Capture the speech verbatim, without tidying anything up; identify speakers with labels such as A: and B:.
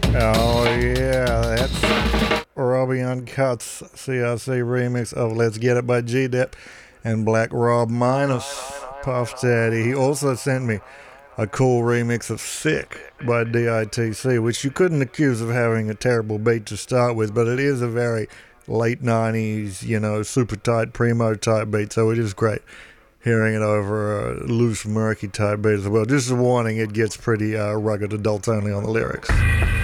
A: Oh yeah, that's Robbie Uncut's C R C remix of Let's Get It by G-Dep and Black Rob minus Puff Daddy. He also sent me a cool remix of Sick by D I T C, which you couldn't accuse of having a terrible beat to start with, but it is a very late nineties, you know, super tight primo type beat, so it is great hearing it over a loose, murky type beat as well. Just a warning, it gets pretty uh, rugged, adults only on the lyrics.